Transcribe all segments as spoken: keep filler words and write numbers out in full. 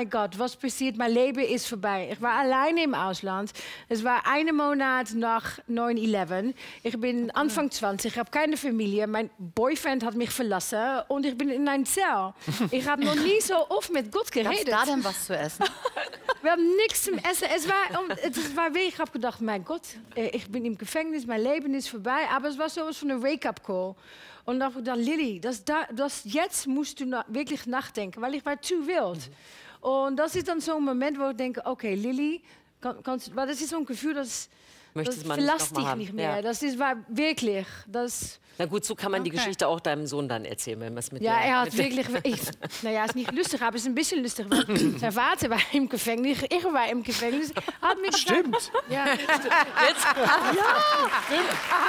mein Gott, was passiert? Mein Leben ist vorbei. Ich war alleine im Ausland. Es war einen Monat nach neun elf. Ich bin Anfang zwanzig, ich habe keine Familie. Mein Boyfriend hat mich verlassen und ich bin in einer Zelle. Ich habe noch nie so oft mit Gott geredet. Gab's da denn was zu essen? Wir haben nichts zum Essen. Es war, es war wirklich, ich habe gedacht, mein Gott, ich bin im Gefängnis, mein Leben ist vorbei. Aber es war sowas von einer Wake-up-Call. Und dann habe ich gedacht, Lilly, das, das, jetzt musst du na, wirklich nachdenken, weil ich war zu wild. Mhm. Und das ist dann so ein Moment, wo ich denke, okay, Lilly, kann, kannst, weil das ist so ein Gefühl, das, das verlässt dich nicht mehr. Ja. Das ist war wirklich, das... Na gut, so kann man okay. die Geschichte auch deinem Sohn dann erzählen, wenn man es mit Ja, der, er hat wirklich... Ich, naja, ist nicht lustig, aber es ist ein bisschen lustig. Sein Vater war im Gefängnis, ich war im Gefängnis. Hat mich Stimmt. Gesagt, ja. Jetzt, ach, ja. Stimmt.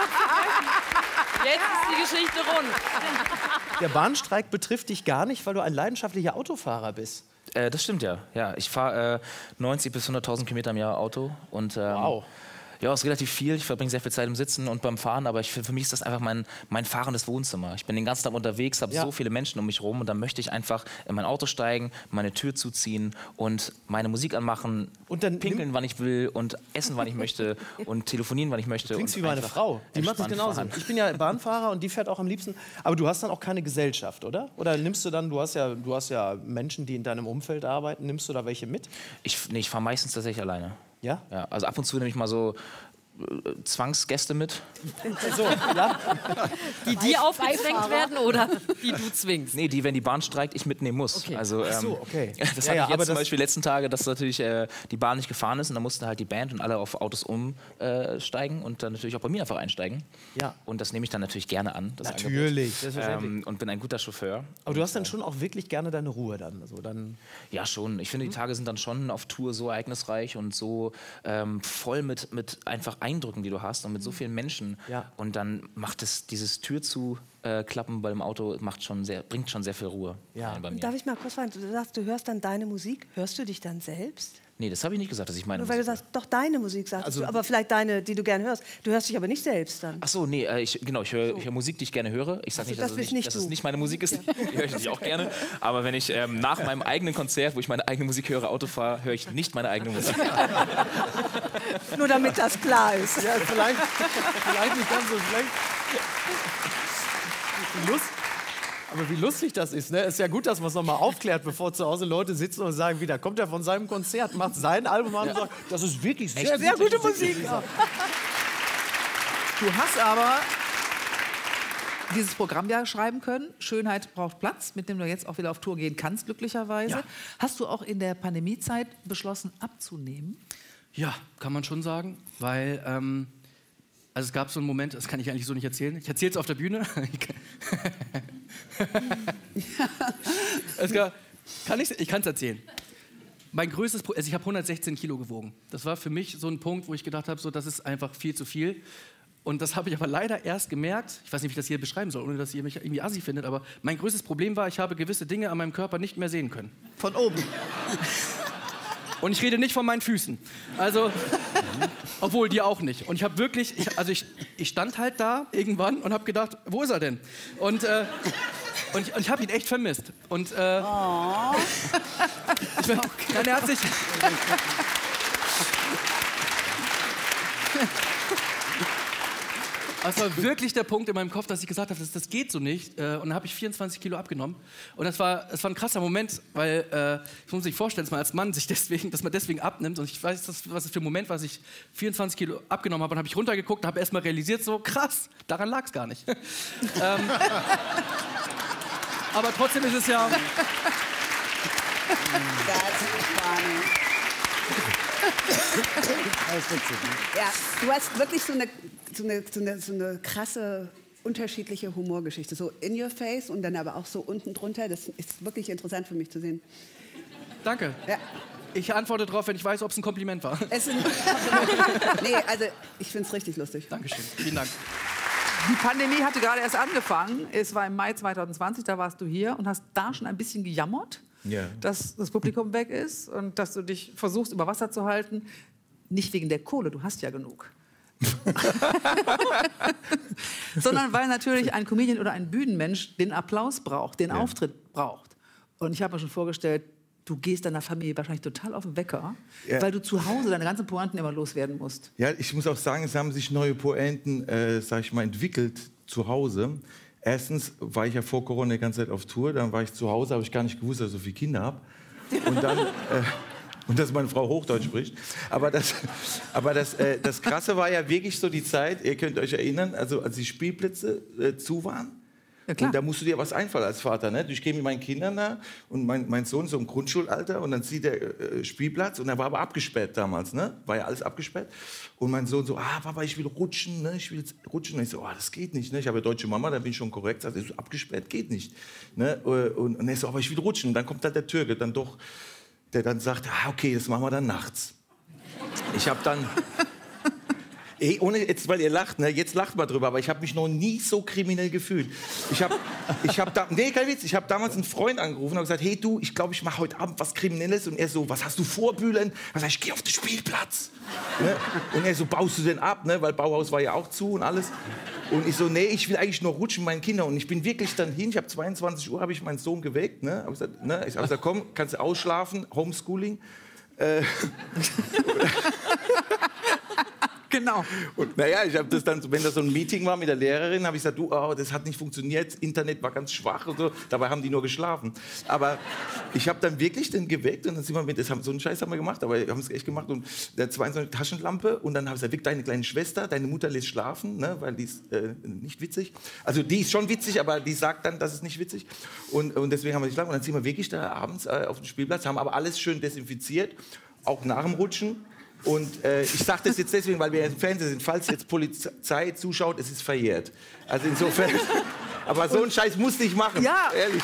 Jetzt ist die Geschichte rund. Der Bahnstreik betrifft dich gar nicht, weil du ein leidenschaftlicher Autofahrer bist. Äh, das stimmt ja. ja ich fahre äh, neunzig bis hunderttausend Kilometer im Jahr Auto. Und, ähm, wow. Ja, es ist relativ viel. Ich verbringe sehr viel Zeit im Sitzen und beim Fahren, aber ich, für mich ist das einfach mein, mein fahrendes Wohnzimmer. Ich bin den ganzen Tag unterwegs, habe ja. so viele Menschen um mich herum und dann möchte ich einfach in mein Auto steigen, meine Tür zuziehen und meine Musik anmachen, und dann pinkeln, wann ich will und essen, wann ich möchte und telefonieren, wann ich möchte. Du klingst wie meine Frau. Die macht das genauso. Fahren. Ich bin ja Bahnfahrer und die fährt auch am liebsten. Aber du hast dann auch keine Gesellschaft, oder? Oder nimmst du dann, du hast ja, du hast ja Menschen, die in deinem Umfeld arbeiten, nimmst du da welche mit? Ich, nee, ich fahre meistens tatsächlich alleine. Ja? Ja, also ab und zu nehme ich mal so äh, Zwangsgäste mit. So, ja? Die dir aufgezwängt werden oder die du zwingst? Nee, die, wenn die Bahn streikt, ich mitnehmen muss. Okay. Also, ähm, Ach so, okay. Das ja, hatte ja, ich jetzt aber zum Beispiel letzten Tage, dass natürlich äh, die Bahn nicht gefahren ist und dann musste halt die Band und alle auf Autos umsteigen äh, und dann natürlich auch bei mir einfach einsteigen. Ja. Und das nehme ich dann natürlich gerne an. Das natürlich. ähm, und bin ein guter Chauffeur. Aber du hast dann schon auch wirklich gerne deine Ruhe dann? Also dann ja, schon. Ich finde, die Tage sind dann schon auf Tour so ereignisreich und so ähm, voll mit, mit einfach Eindrücken, die du hast und mit so vielen Menschen. Ja. Und dann macht es dieses Tür zu äh, klappen bei dem Auto macht schon sehr, bringt schon sehr viel Ruhe ja. rein bei mir. Darf ich mal kurz fragen, du sagst, du hörst dann deine Musik. Hörst du dich dann selbst? Nee, das habe ich nicht gesagt, dass ich meine Nur weil Musik du sagst, doch deine Musik sagst also, du, aber vielleicht deine, die du gerne hörst. Du hörst dich aber nicht selbst dann. Ach so, nee, äh, ich, genau, ich höre so. hör Musik, die ich gerne höre. Ich sage Also, nicht, dass, das es nicht, nicht dass du. es nicht meine Musik ist. Ja. Die höre ich natürlich auch gerne. Aber wenn ich ähm, nach meinem eigenen Konzert, wo ich meine eigene Musik höre, Auto fahre, höre ich nicht meine eigene Musik. Nur damit das klar ist. Ja, vielleicht, vielleicht nicht ganz so schlecht. Lust. Aber wie lustig das ist, ne? Ist ja gut, dass man es nochmal aufklärt, bevor zu Hause Leute sitzen und sagen, wieder kommt er von seinem Konzert, macht sein Album an und sagt, das ist wirklich sehr, Echt, sehr gute Musik. Musik. Ja. Du hast aber dieses Programm ja schreiben können, Schönheit braucht Platz, mit dem du jetzt auch wieder auf Tour gehen kannst, glücklicherweise. Ja. Hast du auch in der Pandemiezeit beschlossen, abzunehmen? Ja, kann man schon sagen, weil ähm, also es gab so einen Moment, das kann ich eigentlich so nicht erzählen. Ich erzähle es auf der Bühne. es gab, kann ich ich kann es erzählen. Mein größtes, also ich habe hundertsechzehn Kilo gewogen. Das war für mich so ein Punkt, wo ich gedacht habe, so, das ist einfach viel zu viel. Und das habe ich aber leider erst gemerkt, ich weiß nicht, wie ich das hier beschreiben soll, ohne dass ihr mich irgendwie assi findet, aber mein größtes Problem war, ich habe gewisse Dinge an meinem Körper nicht mehr sehen können. Von oben. Und ich rede nicht von meinen Füßen. Also, obwohl, die auch nicht. Und ich habe wirklich, ich, also ich, ich stand halt da irgendwann und habe gedacht, wo ist er denn? Und, äh, und ich, und ich habe ihn echt vermisst. Und, äh, oh. ich bin, nein, er hat sich... Das war wirklich der Punkt in meinem Kopf, dass ich gesagt habe, das, das geht so nicht. Und dann habe ich vierundzwanzig Kilo abgenommen. Und das war, das war ein krasser Moment, weil äh, ich muss sich vorstellen, dass man als Mann sich deswegen, dass man deswegen abnimmt. Und ich weiß, das, was das für ein Moment war, dass ich vierundzwanzig Kilo abgenommen habe. Und habe ich runtergeguckt und habe erst mal realisiert, so krass, daran lag es gar nicht. ähm, aber trotzdem ist es ja... Ja, du hast wirklich so eine, so eine, so eine, so eine krasse, unterschiedliche Humorgeschichte. So in your face und dann aber auch so unten drunter. Das ist wirklich interessant für mich zu sehen. Danke. Ja. Ich antworte darauf, wenn ich weiß, ob es ein Kompliment war. Es sind, nee, also ich finde es richtig lustig. Dankeschön. Vielen Dank. Die Pandemie hatte gerade erst angefangen. Es war im Mai zweitausendzwanzig, da warst du hier und hast da schon ein bisschen gejammert, ja. dass das Publikum weg ist und dass du dich versuchst, über Wasser zu halten. Nicht wegen der Kohle, du hast ja genug. Sondern weil natürlich ein Comedian oder ein Bühnenmensch den Applaus braucht, den ja. Auftritt braucht. Und ich habe mir schon vorgestellt, du gehst deiner Familie wahrscheinlich total auf den Wecker, Ja. weil du zu Hause deine ganzen Pointen immer loswerden musst. Ja, ich muss auch sagen, es haben sich neue Pointen, äh, sag ich mal, entwickelt zu Hause. Erstens war ich ja vor Corona die ganze Zeit auf Tour, dann war ich zu Hause, habe ich gar nicht gewusst, dass ich so viele Kinder habe. Und dann... Äh, Und dass meine Frau Hochdeutsch spricht. Aber das, aber das, äh, das Krasse war ja wirklich so die Zeit, ihr könnt euch erinnern, also als die Spielplätze äh, zu waren. Ja, klar. Und da musst du dir was einfallen als Vater. Ne? Ich gehe mit meinen Kindern da und mein, mein Sohn so im Grundschulalter und dann sieht der äh, Spielplatz und der war aber abgesperrt damals. Ne? War ja alles abgesperrt. Und mein Sohn so, ah Papa, ich will rutschen, ne? ich will jetzt rutschen. Und ich so, oh, das geht nicht. Ne? Ich habe ja deutsche Mama, da bin ich schon korrekt. Also so, abgesperrt geht nicht. Ne? Und, und er so, aber ich will rutschen. Und dann kommt da der Türke, dann doch... der dann sagt, ah, okay, das machen wir dann nachts. Ich habe dann, ey, ohne jetzt, weil ihr lacht, ne, jetzt lacht mal drüber, aber ich habe mich noch nie so kriminell gefühlt. Ich habe, ich habe da, nee, kein Witz, ich habe damals einen Freund angerufen und gesagt, hey du, ich glaube, ich mache heute Abend was Kriminelles. Und er so, was hast du vor, Bülent? Dann sag ich, ich gehe auf den Spielplatz. Ne? Und er so, baust du denn ab, ne? Weil Bauhaus war ja auch zu und alles. Und ich so, nee, ich will eigentlich nur rutschen mit meinen Kindern. Und ich bin wirklich dann hin, ich habe zweiundzwanzig Uhr, habe ich meinen Sohn geweckt. Ne? Hab gesagt, ne? Ich habe gesagt, komm, kannst du ausschlafen, Homeschooling. Äh, Genau. Und naja, ich habe das dann, wenn das so ein Meeting war mit der Lehrerin, habe ich gesagt, du, oh, das hat nicht funktioniert, Internet war ganz schwach und so. Dabei haben die nur geschlafen. Aber ich habe dann wirklich den geweckt und dann sind wir mit, das haben, so einen Scheiß haben wir gemacht, aber wir haben es echt gemacht. Und der zweiundzwanzig Taschenlampe und dann habe ich gesagt, weck deine kleine Schwester, deine Mutter lässt schlafen, ne, weil die ist äh, nicht witzig. Also die ist schon witzig, aber die sagt dann, das ist nicht witzig. Und, und deswegen haben wir nicht geschlafen. Und dann sind wir wirklich da abends äh, auf dem Spielplatz, haben aber alles schön desinfiziert, auch nach dem Rutschen. Und äh, ich sage das jetzt deswegen, weil wir im Fernsehen sind, falls jetzt Polizei zuschaut, es ist verjährt. Also insofern, aber so einen Scheiß musste ich machen, Ja. ehrlich.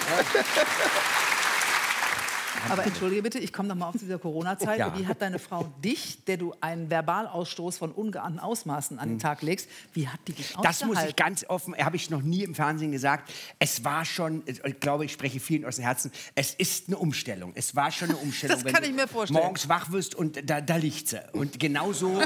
Aber entschuldige bitte, ich komme noch mal auf diese Corona-Zeit. Ja. Wie hat deine Frau dich, der du einen Verbalausstoß von ungeahnten Ausmaßen an den Tag legst, wie hat die dich Das muss ich ausgehalten? ganz offen, habe ich noch nie im Fernsehen gesagt. Es war schon, ich glaube, ich spreche vielen aus dem Herzen, es ist eine Umstellung. Es war schon eine Umstellung, Das wenn kann du ich mir vorstellen. morgens wach wirst und da, da liegt sie. Und genauso,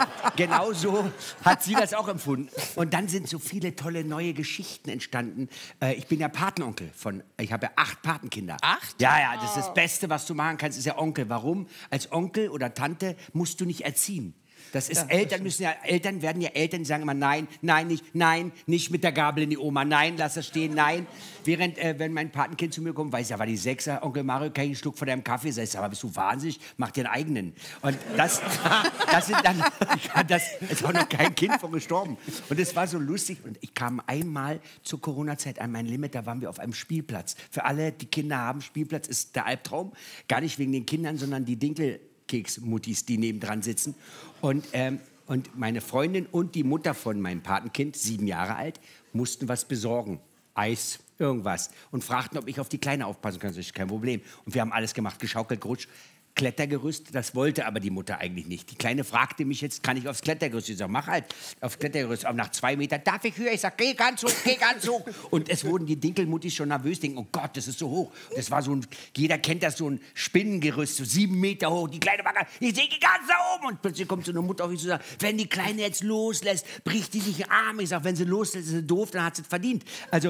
genauso hat sie das auch empfunden. Und dann sind so viele tolle neue Geschichten entstanden. Äh, ich bin ja Patenonkel von, ich habe ja acht Patenkinder. Acht? Ja, ja, das ist das Beste, was du machen kannst, ist ja Onkel. Warum? Als Onkel oder Tante musst du nicht erziehen. Das ist, Ja, das Eltern müssen ja, Eltern werden ja Eltern, die sagen immer nein, nein, nicht, nein, nicht mit der Gabel in die Oma, nein, lass das stehen, nein. Während, äh, wenn mein Patenkind zu mir kommt, weiß ja, war die Sechser, Onkel Mario, kann ich einen Schluck von deinem Kaffee? Sag ich, aber bist du wahnsinnig? Mach dir einen eigenen. Und das, das sind dann, das ist auch noch kein Kind von gestorben. Und es war so lustig. Und ich kam einmal zur Corona-Zeit an mein Limit, da waren wir auf einem Spielplatz. Für alle, die Kinder haben, Spielplatz ist der Albtraum. Gar nicht wegen den Kindern, sondern die Dinkel Keksmuttis, die nebendran sitzen. Und, ähm, und meine Freundin und die Mutter von meinem Patenkind, sieben Jahre alt, mussten was besorgen. Eis, irgendwas. Und fragten, ob ich auf die Kleine aufpassen kann. Das ist kein Problem. Und wir haben alles gemacht, geschaukelt, gerutscht. Klettergerüst, das wollte aber die Mutter eigentlich nicht. Die Kleine fragte mich jetzt, kann ich aufs Klettergerüst? Ich sage, mach halt aufs Klettergerüst. Aber nach zwei Metern, darf ich höher? Ich sage, geh ganz hoch, geh ganz hoch. Und es wurden die Dinkelmuttis schon nervös, denken, oh Gott, das ist so hoch. Das war so ein, jeder kennt das, so ein Spinnengerüst, so sieben Meter hoch. Die Kleine war ganz, ich sehe ganz da oben. Und plötzlich kommt so eine Mutter auf mich und sagt, wenn die Kleine jetzt loslässt, bricht die sich den Arm. Ich sage, wenn sie loslässt, ist sie doof, dann hat sie es verdient. Also,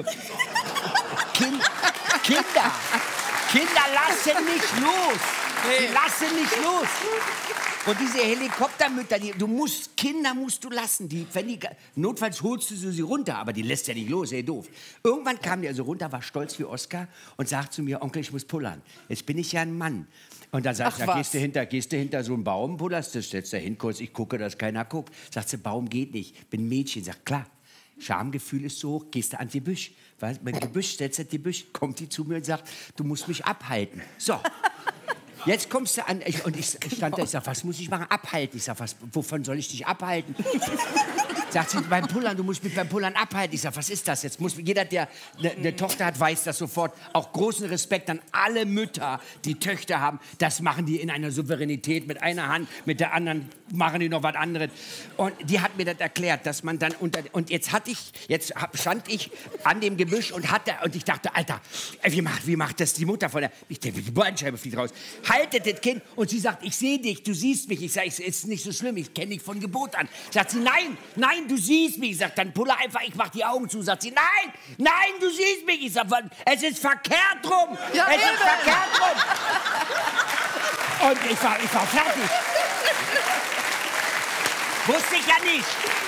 kind, Kinder, Kinder lassen nicht los. Die lassen nicht los. Und diese Helikoptermütter, die, du musst, Kinder musst du lassen. Die, wenn die, notfalls holst du sie runter, aber die lässt ja nicht los, ey, doof. Irgendwann kam die also runter, war stolz wie Oscar und sagt zu mir, Onkel, ich muss pullern. Jetzt bin ich ja ein Mann. Und dann sagt sie, da gehst du hinter, gehst du hinter so einen Baum, pullerst du, stellst da hin kurz, ich gucke, dass keiner guckt. Sagt sie, Baum geht nicht, bin ein Mädchen. Sagt, klar. Schamgefühl ist so hoch, gehst du an die Büsch. Weil, mein Gebüsch, stellst du die Büsch, kommt die zu mir und sagt, du musst mich abhalten. So. Jetzt kommst du an, ich, und ich stand da, ich sag, was muss ich machen? Abhalten. Ich sag, was, wovon soll ich dich abhalten? Sagt sie, beim Pullern, du musst mich beim Pullern abhalten. Ich sag, was ist das jetzt? Muss, jeder, der eine ne Tochter hat, weiß das sofort. Auch großen Respekt an alle Mütter, die Töchter haben. Das machen die in einer Souveränität, mit einer Hand, mit der anderen machen die noch was anderes. Und die hat mir das erklärt, dass man dann unter, und jetzt hatte ich, jetzt stand ich an dem Gebüsch und hatte, und ich dachte, Alter, wie macht, wie macht das die Mutter von der, ich denke, die Bandscheibe fliegt raus. Haltet das Kind. Und sie sagt, ich sehe dich, du siehst mich. Ich sage, es ist nicht so schlimm, ich kenne dich von Geburt an. Sagt sie, nein, nein, nein, du siehst mich. Ich sag, dann pulle einfach, ich mach die Augen zu. Sagt sie, nein, nein, du siehst mich. Ich sag, es ist verkehrt rum. Ja, es eben. ist verkehrt rum. Und ich war, ich war fertig. Wusste ich ja nicht.